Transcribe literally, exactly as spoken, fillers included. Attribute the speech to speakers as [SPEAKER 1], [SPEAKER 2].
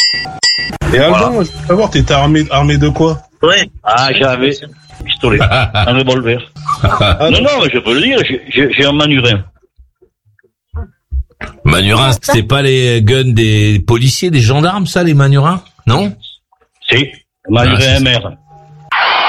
[SPEAKER 1] Et Alban, voilà. Je veux savoir, t'étais armé, armé de quoi?
[SPEAKER 2] Ouais. Ah, j'avais un pistolet, un revolver. Ah, non, non, mais je peux le dire, j'ai, j'ai un Manurin.
[SPEAKER 3] Manurin, c'est pas les guns des policiers, des gendarmes, ça, les Manurins? Non?
[SPEAKER 2] Si, Manurin ah, M R.